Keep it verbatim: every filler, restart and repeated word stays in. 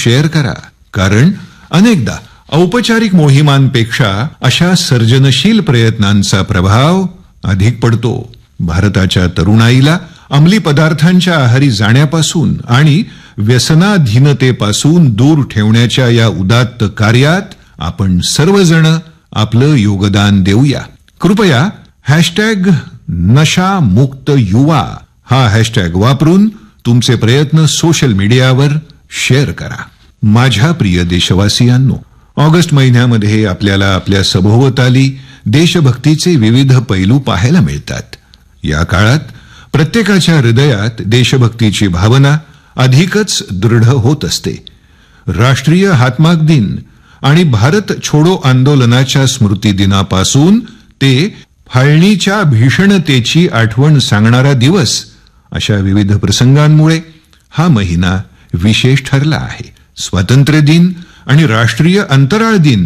Share करा, कारण अनेकदा औपचारिक मोहिमांपेक्षा अशा सर्जनशील प्रयत्नांचा प्रभाव अधिक पडतो. भारताच्या तरुणाईला अंमली पदार्थांच्या आहारी जाण्यापासून आणि व्यसनाधीनतेपासून दूर ठेवण्याच्या या उदात्त कार्यात आपण सर्वजण आपलं योगदान देऊया. कृपया हॅशटॅग नशा मुक्त युवा हा हॅशटॅग वापरून तुमचे प्रयत्न सोशल मीडियावर शेअर करा. माझ्या प्रिय देशवासियांनो, ऑगस्ट महिन्यामध्ये आपल्याला आपल्या सभोवताली देशभक्तीचे विविध पैलू पाहायला मिळतात. या काळात प्रत्येकाच्या हृदयात देशभक्तीची भावना अधिकच दृढ होत असते. राष्ट्रीय हातमाग दिन आणि भारत छोडो आंदोलनाच्या स्मृती दिनापासून ते फाळणीच्या भीषणतेची आठवण सांगणारा दिवस अशा विविध प्रसंगांमुळे हा महिना विशेष ठरला आहे. स्वातंत्र्य दिन आणि राष्ट्रीय अंतराळ दिन